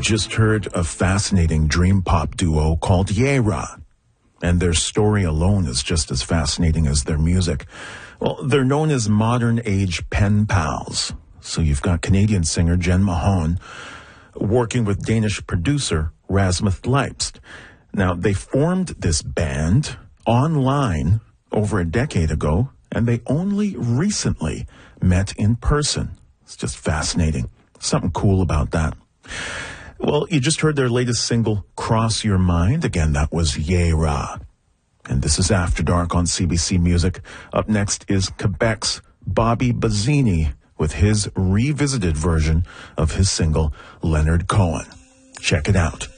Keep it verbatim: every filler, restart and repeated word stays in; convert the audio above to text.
just heard a fascinating dream pop duo called Yera, and their story alone is just as fascinating as their music. Well, they're known as modern age pen pals. So you've got Canadian singer Jen Mahon working with Danish producer Rasmus Leipst. Now, they formed this band online over a decade ago, and they only recently met in person. It's just fascinating. Something cool about that. Well, you just heard their latest single, Cross Your Mind. Again, that was Yera. And this is After Dark on C B C Music. Up next is Quebec's Bobby Bazzini with his revisited version of his single, Leonard Cohen. Check it out.